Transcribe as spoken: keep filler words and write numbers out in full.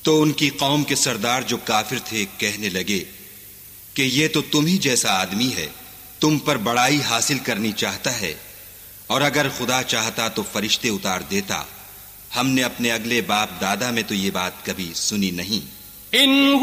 तो उनकी कौम के सरदार जो काफिर थे कहने लगे कि ये तो तुम ही जैसा आदमी है, तुम पर बड़ाई हासिल करनी चाहता है, और अगर खुदा चाहता तो फरिश्ते उतार देता। हमने अपने अगले बाप दादा में तो ये बात कभी सुनी नहीं।